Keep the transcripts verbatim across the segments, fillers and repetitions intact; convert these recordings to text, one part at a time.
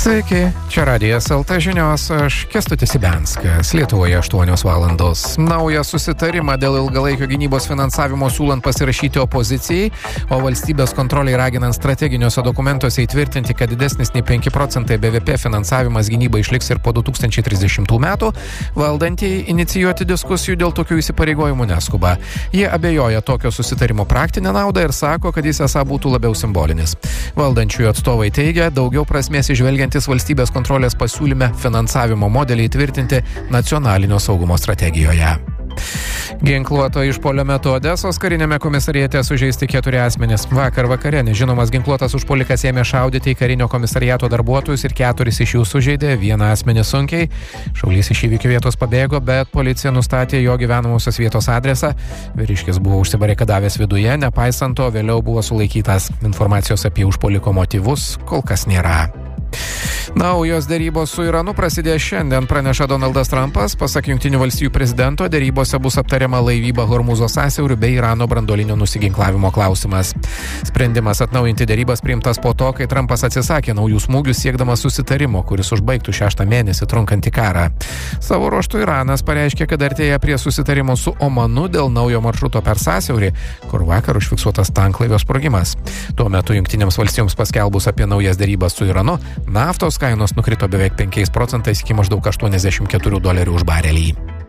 Sveiki, čia Radijas L T žinios, aš Kęstutis Ibenskas, Lietuvoje aštuonios valandos. Naują susitarimą dėl ilgalaikio gynybos finansavimo siūlant pasirašyti opozicijai, o valstybės kontroliai raginant strateginiuose dokumentuose įtvirtinti, kad didesnis nei penki procentai B V P finansavimas gynybai išliks ir po du tūkstančiai trisdešimtų metų, valdantieji inicijuoti diskusijų dėl tokių įsipareigojimų neskuba. Jie abejoja tokio susitarimo praktinę naudą ir sako, kad jis esą būtų labiau simbolinis. Valdančiųjų atstovai teigia, daugiau prasmės įžvelgiantis valstybės kontrolės pasiūlyme finansavimo modelį įtvirtinti nacionalinio saugumo strategijoje. Ginkluoto išpuolio metu Odesos karinėme komisariate sužeisti keturi asmenys. Vakar vakare nežinomas ginkluotas užpuolikas ėmė šaudyti į karinio komisariato darbuotojus ir keturis iš jų sužeidė, vieną asmenį sunkiai. Šaulys iš įvykio vietos pabėgo, bet policija nustatė jo gyvenamosios vietos adresą. Vyriškis buvo užsibarikadavęs viduje, nepaisant to vėliau buvo sulaikytas. Informacijos apie užpuoliko motyvus kol kas nėra. Naujos derybos su Iranu prasidės šiandien, praneša Donaldas Trumpas. Pasak Jungtinių valstijų prezidento, derybose bus aptariama laivyba Hormūzo sąsiauriu bei Irano branduolinio nusiginklavimo klausimas. Sprendimas atnaujinti derybas priimtas po to, kai Trumpas atsisakė naujų smūgių siekdamas susitarimo, kuris užbaigtų šeštą mėnesį trunkantį karą. Savo ruožtu Iranas pareiškė, kad artėja prie susitarimo su Omanu dėl naujo maršruto per sąsiaurį, kur vakar užfiksuotas tanklaivio sprogimas. Tuo metu Jungtinėms valstijoms paskelbus apie naujas derybas su Iranu, naftos kainos nukrito beveik penkiais procentais iki maždaug aštuoniasdešimt keturių dolerių už barelį.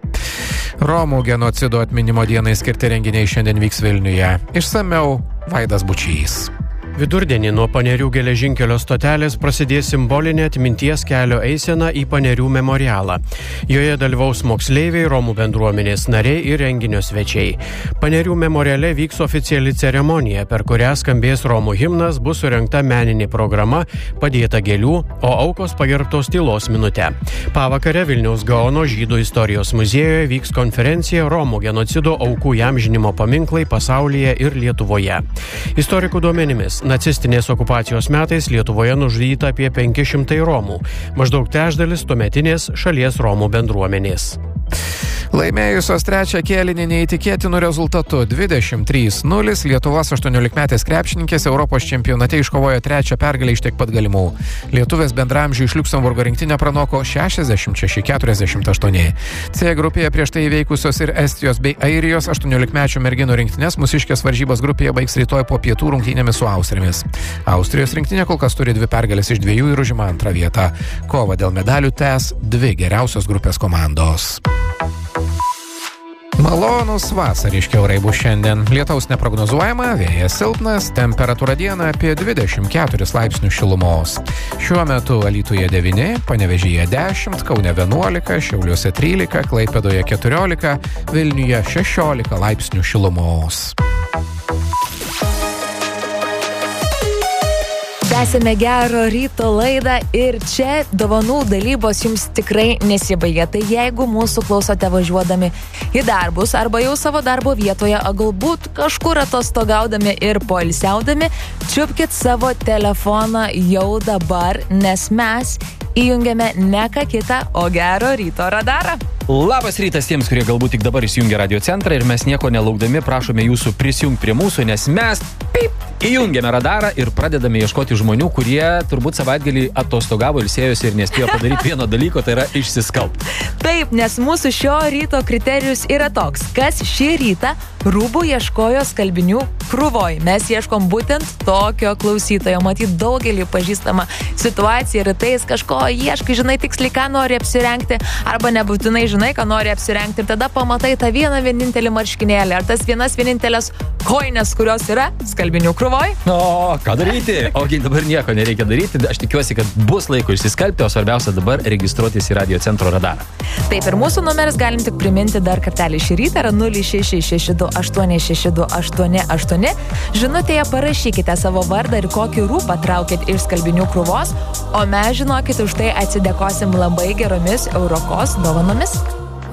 Romų genocido atminimo dienai skirti renginiai šiandien vyks Vilniuje. Išsamiau Vaidas Bučys. Vidurdienį nuo Panerių geležinkelio stotelės prasidės simbolinė atminties kelio eisena į Panerių memorialą. Joje dalyvaus moksleiviai, Romų bendruomenės nariai ir renginio svečiai. Panerių memoriale vyks oficiali ceremonija, per kurią skambės Romų himnas, bus surengta meninė programa, padėta gėlių, o aukos pagerbtos tylos minute. Pavakare Vilniaus Gaono žydų istorijos muziejuje vyks konferencija Romų genocido aukų įamžinimo paminklai pasaulyje ir Lietuvoje. Istorikų duomenimis, nacistinės okupacijos metais Lietuvoje nužudyta apie penki šimtai Romų, maždaug trečdalis tuometinės šalies Romų bendruomenės. Laimėjusios trečią kėlinį neįtikėtinu rezultatu dvidešimt trys nulis Lietuvos aštuoniolikmetės krepšininkės Europos čempionate iškovojo trečią pergalę iš tiek pat galimų. Lietuvės bendramžių iš Liuksemburgo rinktinę pranoko šešiasdešimt šeši keturiasdešimt aštuoni. C grupėje prieš tai įveikusios ir Estijos bei Airijos aštuoniolikmečių merginų rinktinės mūsiškės varžybas grupėje baigs rytoj po pietų rungtynėmis su Austrijomis. Austrijos rinktinė kol kas turi dvi pergalės iš dviejų ir užima antrą vietą. Kova dėl medalių tęs dvi geriausios grupės komandos. Malonus vasariški orai bus šiandien. Lietaus neprognozuojama, vėjas silpnas, temperatūra dieną apie dvidešimt keturis laipsnius šilumos. Šiuo metu Alytuje devyni, Panevėžyje dešimt, Kaune vienuolika, Šiauliuose trylika, Klaipėdoje keturiolika, Vilniuje šešiolika laipsnių šilumos. Tęsime gero ryto laidą ir čia dovanų dalybos jums tikrai nesibaigia. Tai jeigu mūsų klausote važiuodami į darbus arba jau savo darbo vietoje, o galbūt kažkur atostogaudami ir poilsiaudami, čiupkit savo telefoną jau dabar, nes mes įjungiame ne ką kitą, o gero ryto radarą. Labas rytas tiems, kurie galbūt tik dabar įsijungia radio centrą ir mes nieko nelaukdami prašome jūsų prisijungti prie mūsų, nes mes pip, įjungiame radarą ir pradedame ieškoti žmonių, kurie turbūt savaitgalį atostogavo, ilsėjosi ir nespėjo padaryti vieno dalyko, tai yra išsiskalbti. Taip, nes mūsų šio ryto kriterijus yra toks, kas šį rytą rūbų ieškojo skalbinių krūvoj. Mes ieškom būtent tokio klausytojo. Matyt, daugelį pažįstama situacija yra tai, jis kažko ieškai, žinai tiksliai, ką nori apsirengti, arba nebūtinai žinai, ką nori apsirengti ir tada pamatai tą vieną vienintelį marškinėlį, ar tas vienas vienintelės koinės, kurios yra skalbinių krūvoj. O, ką daryti? Ogi dabar nieko nereikia daryti, aš tikiuosi, kad bus laiko išsiskalbti, o svarbiausia dabar registruotis į radio centro radarą. Taip, ir mūsų numeris galim tik priminti dar kartelį šį rytą, yra nulis šeši šeši du aštuoni šeši du aštuoni aštuoni. Žinutėje parašykite savo vardą ir kokį rūbą traukit iš skalbinių krūvos, o mes, žinokit, už tai atsidėkosim labai geromis Eurokos dovanomis.